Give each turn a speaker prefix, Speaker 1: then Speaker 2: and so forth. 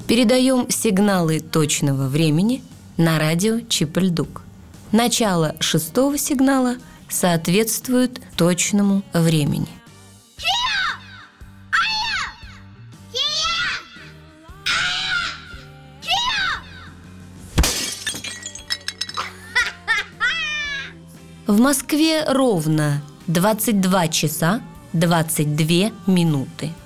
Speaker 1: Передаем сигналы точного времени на радио Чип-Ль-Дук. Начало 6-го сигнала соответствует точному времени. В Москве ровно 22 часа 22 минуты.